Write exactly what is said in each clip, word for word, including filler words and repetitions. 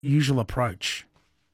usual approach?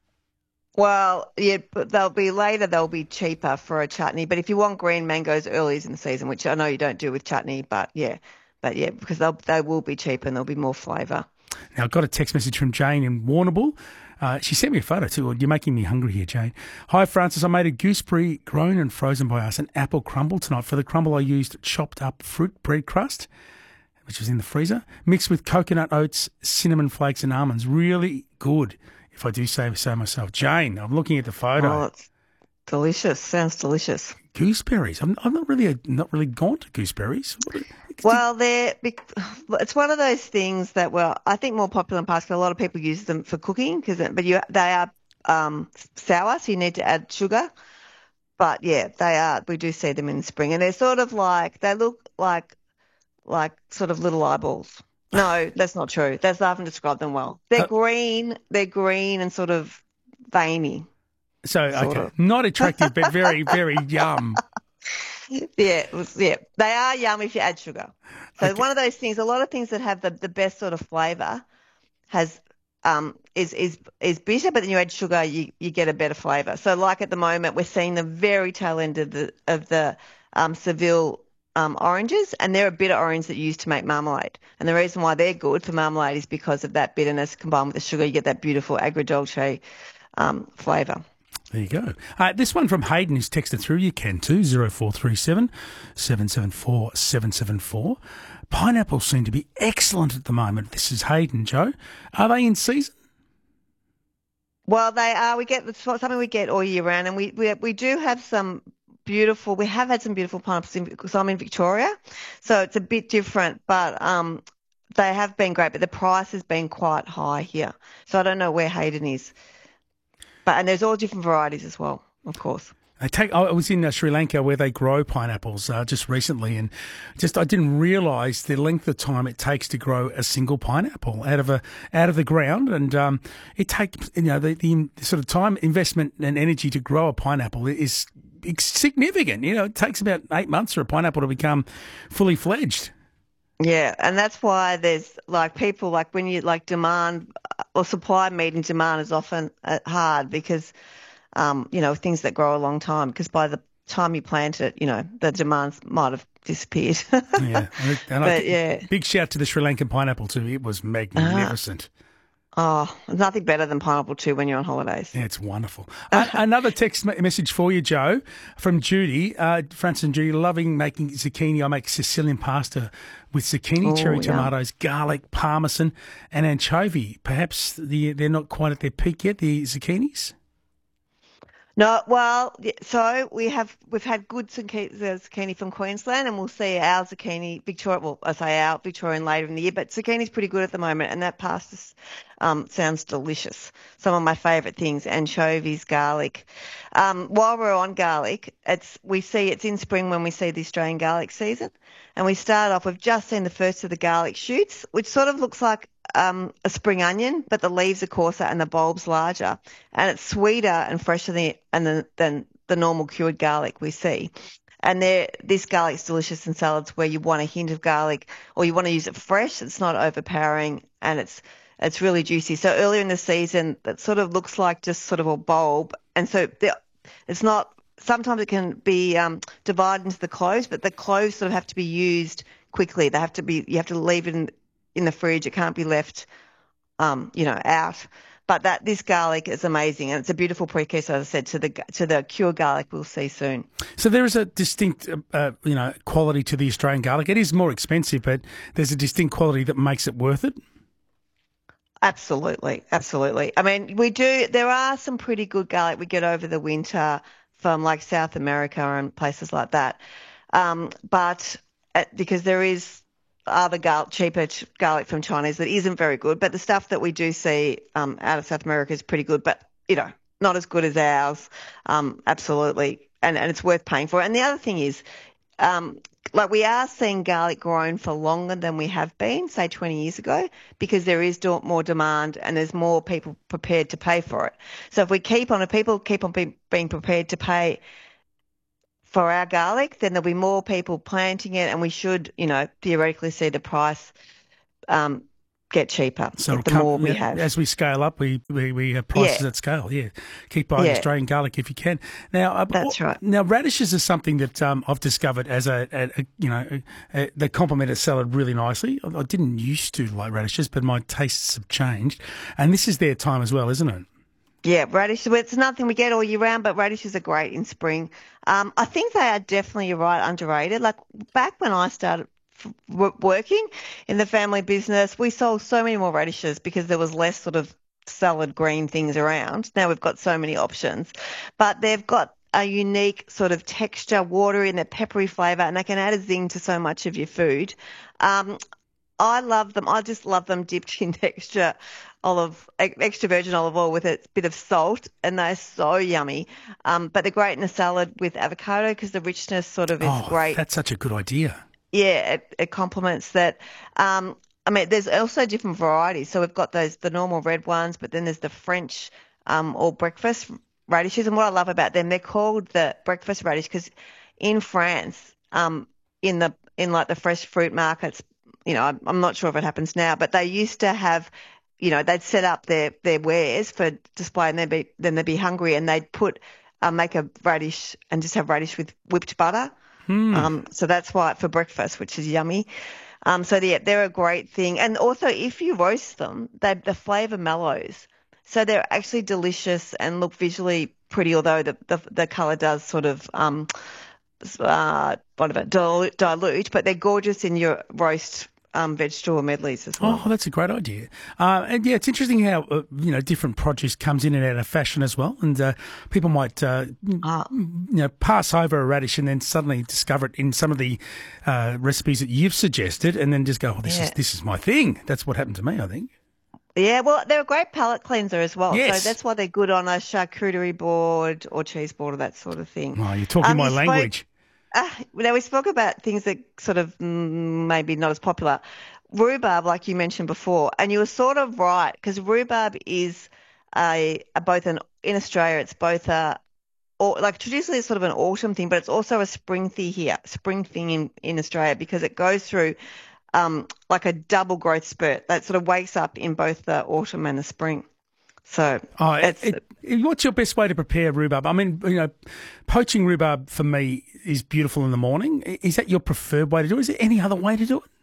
Well, yeah, but they'll be later, they'll be cheaper for a chutney. But if you want green mangoes early in the season, which I know you don't do with chutney, but yeah, but yeah, because they'll they will be cheaper and there'll be more flavour. Now, I got a text message from Jane in Warrnambool. Uh, she sent me a photo too. Well, you're making me hungry here, Jane. Hi, Francis. I made a gooseberry grown and frozen by us, an apple crumble tonight. For the crumble, I used chopped up fruit bread crust, which was in the freezer, mixed with coconut oats, cinnamon flakes, and almonds. Really good, if I do say so myself. Jane, I'm looking at the Oh, photo. it's delicious. Sounds delicious. Gooseberries. I'm, I'm not really not really gone to gooseberries. What, Well, they're bec- it's one of those things that were I think more popular in past because a lot of people use them for cooking because but you they are um, sour, so you need to add sugar. But yeah, they are. We do see them in spring, and they're sort of like they look like like sort of little eyeballs. No, that's not true. That's I haven't described them well. They're uh, green. They're green and sort of veiny, so, sort okay, of. not attractive, but very, very yum. Yeah, it was, yeah, they are yum if you add sugar. So Okay. one of those things. A lot of things that have the, the best sort of flavour has um is is is bitter, but then you add sugar, you you get a better flavour. So like at the moment, we're seeing the very tail end of the of the um, Seville um, oranges, and they're a bitter orange that you use to make marmalade. And the reason why they're good for marmalade is because of that bitterness combined with the sugar. You get that beautiful agrodolce um, flavour. There you go. Uh, this one from Hayden is texted through. You can too, zero four three seven, seven seven four, seven seven four. Pineapples seem to be excellent at the moment. This is Hayden, Joe. Are they in season? Well, they are. We get it's something we get all year round, and we we we do have some beautiful. We have had some beautiful pineapples in, because I'm in Victoria, so it's a bit different. But um, they have been great, but the price has been quite high here. So I don't know where Hayden is, but and there's all different varieties as well, of course. They take. I was in uh, Sri Lanka where they grow pineapples uh, just recently, and just I didn't realise the length of time it takes to grow a single pineapple out of a out of the ground, and um, it takes you know the, the sort of time investment and energy to grow a pineapple is significant. You know, it takes about eight months for a pineapple to become fully fledged. Yeah, and that's why there's like people like when you like demand or supply meeting demand is often uh, hard because um, you know, things that grow a long time because by the time you plant it, you know, the demands might have disappeared. Yeah, and, and I But think yeah, big shout to the Sri Lankan pineapple too. It was ah, magnificent. oh, there's nothing better than pineapple too when you're on holidays. Yeah, it's wonderful. Uh, another text me- message for you, Joe, from Judy. Uh, Francis and Judy, loving making zucchini. I make Sicilian pasta with zucchini, cherry Oh, yeah. tomatoes, garlic, parmesan, and anchovy. Perhaps the, they're not quite at their peak yet, the zucchinis? No, well, y- so we have we've had good zucchini, zucchini from Queensland, and we'll see our zucchini Victoria. Well, I say our Victorian later in the year, but zucchini's pretty good at the moment, and that pasta s- um, sounds delicious. Some of my favourite things: anchovies, garlic. Um, while we're on garlic, it's we see it's in spring when we see the Australian garlic season, and we start off. We've just seen the first of the garlic shoots, which sort of looks like um, a spring onion, but the leaves are coarser and the bulb's larger, and it's sweeter and fresher than and the, than the normal cured garlic we see. And there, this garlic's delicious in salads where you want a hint of garlic or you want to use it fresh. It's not overpowering and it's it's really juicy. So earlier in the season, that sort of looks like just sort of a bulb, and so the, it's not. Sometimes it can be um, divided into the cloves, but the cloves sort of have to be used quickly. They have to be. You have to leave it in in the fridge. It can't be left um, you know, out. But that this garlic is amazing, and it's a beautiful precursor, as I said, to the to the cured garlic we'll see soon. So there is a distinct, uh, uh, you know, quality to the Australian garlic. It is more expensive, but there's a distinct quality that makes it worth it. Absolutely, absolutely. I mean, we do. There are some pretty good garlic we get over the winter from like South America and places like that. Um, but uh, because there is other gar cheaper ch garlic from Chinese that isn't very good, but the stuff that we do see um, out of South America is pretty good, but you know, not as good as ours. Um, absolutely, and and it's worth paying for. And the other thing is, um, like we are seeing garlic grown for longer than we have been, say twenty years ago, because there is do- more demand and there's more people prepared to pay for it. So if we keep on, if people keep on be, being prepared to pay for our garlic, then there'll be more people planting it, and we should, you know, theoretically see the price um, get cheaper. So the come, more we yeah, have. As we scale up, we, we, we have prices Yeah. at scale, yeah. Keep buying Yeah. Australian garlic if you can. Now, uh, That's right. Now, radishes is something that um, I've discovered as a, a, a you know, a, a, they complement a salad really nicely. I, I didn't used to like radishes, but my tastes have changed. And this is their time as well, isn't it? Yeah, radish. Well, it's nothing we get all year round, but radishes are great in spring. Um, I think they are definitely, you're right, underrated. Like back when I started f- w- working in the family business, we sold so many more radishes because there was less sort of salad green things around. Now we've got so many options, but they've got a unique sort of texture, watery and a peppery flavour, and they can add a zing to so much of your food. Um, I love them. I just love them dipped in extra olive, extra virgin olive oil with a bit of salt, and they're so yummy. Um, but they're great in a salad with avocado because the richness sort of is Oh, great. that's such a good idea. Yeah, it, it complements that. Um, I mean, there's also different varieties. So we've got those the normal red ones, but then there's the French um, or breakfast radishes. And what I love about them, they're called the breakfast radish because in France, um, in the in like the fresh fruit markets, you know, I'm, I'm not sure if it happens now, but they used to have, you know, they'd set up their, their wares for display and they'd be, then they'd be hungry and they'd put, uh, make a radish and just have radish with whipped butter. Hmm. Um, so that's why for breakfast, which is yummy. Um, so yeah, they're a great thing. And also if you roast them, they the flavour mellows. So they're actually delicious and look visually pretty, although the, the, the colour does sort of, um, uh, whatever, dilute, dilute, but they're gorgeous in your roast um, vegetable medleys as well. Oh, that's a great idea. Uh, and yeah, it's interesting how, uh, you know, different produce comes in and out of fashion as well. And uh, people might, uh, Oh. you know, pass over a radish and then suddenly discover it in some of the uh, recipes that you've suggested and then just go, oh, this Yeah. is this is my thing. That's what happened to me, I think. Yeah, well, they're a great palate cleanser as well. Yes. So that's why they're good on a charcuterie board or cheese board or that sort of thing. Oh, you're talking Um, my you spoke- language. Uh, now, we spoke about things that sort of mm, maybe not as popular. Rhubarb, like you mentioned before, and you were sort of right because rhubarb is a, a both an in Australia, it's both a or like traditionally it's sort of an autumn thing, but it's also a spring thing here, spring thing in, in Australia because it goes through um, like a double growth spurt that sort of wakes up in both the autumn and the spring. So Oh, it, it's it, it- what's your best way to prepare rhubarb? I mean, you know, poaching rhubarb for me is beautiful in the morning. I- Is that your preferred way to do it? Is there any other way to do it?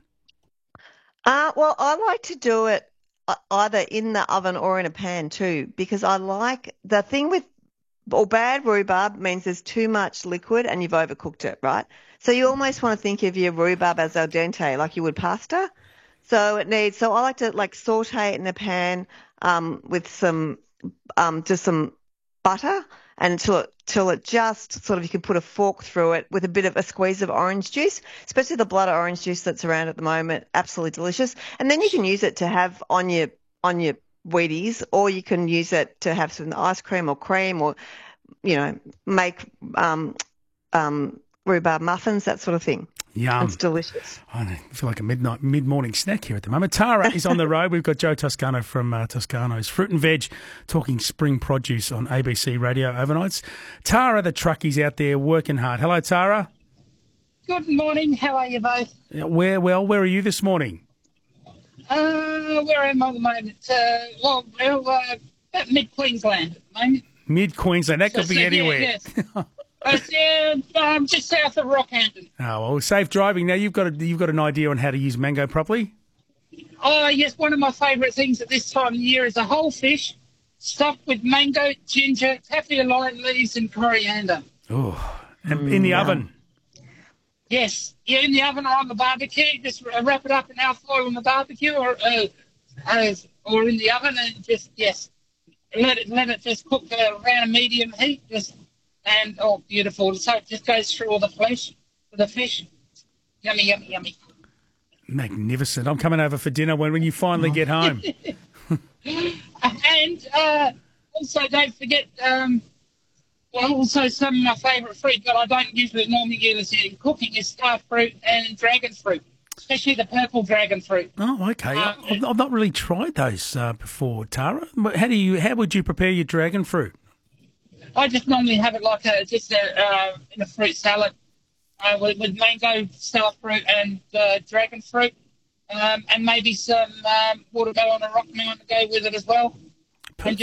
Uh, well, I like to do it uh, either in the oven or in a pan too, because I like the thing with or bad rhubarb means there's too much liquid and you've overcooked it, right? So you almost want to think of your rhubarb as al dente, like you would pasta. So it needs. So I like to like saute it in a pan um, with some um, just some butter and until it, till it just sort of you can put a fork through it with a bit of a squeeze of orange juice, especially the blood orange juice that's around at the moment. Absolutely delicious. And then you can use it to have on your on your Wheaties, or you can use it to have some ice cream or cream, or you know make um, um, rhubarb muffins, that sort of thing. Yum. It's delicious. I feel like a midnight mid-morning snack here at the moment. Tara is on the road. We've got Joe Toscano from uh, Toscano's Fruit and Veg talking spring produce on A B C Radio overnights. Tara, the truckie's out there working hard. Hello, Tara. Good morning. How are you both? Yeah, Where, well, where are you this morning? Uh, where am I at the moment? Uh, well, well uh, at mid-Queensland at the moment. Mid-Queensland. That could So- be so, yeah, anywhere. yes. It's uh, um, just south of Rockhampton. Oh, well, safe driving. Now, you've got, a, you've got an idea on how to use mango properly? Oh, yes, one of my favourite things at this time of year is a whole fish stuffed with mango, ginger, taffy lime leaves and coriander. Oh, and in the yum. oven. Yes, yeah, in the oven or on the barbecue. Just wrap it up in alfoil on the barbecue or uh, uh, or in the oven and just, yes, let it let it just cook uh, around a medium heat. Just and oh, beautiful! So it just goes through all the flesh, the fish. Yummy, yummy, yummy. Magnificent. I'm coming over for dinner when, when you finally get home. And uh, also, don't forget. Um, well, also some of my favourite fruit that I don't usually normally use in cooking is star fruit and dragon fruit, especially the purple dragon fruit. Oh, okay. Uh, I've, I've not really tried those uh, before, Tara. But How do you? How would you prepare your dragon fruit? I just normally have it like a just a uh, in a fruit salad uh, with, with mango, star fruit, and uh, dragon fruit. um, and maybe some um, watermelon or rock melon to go with it as well.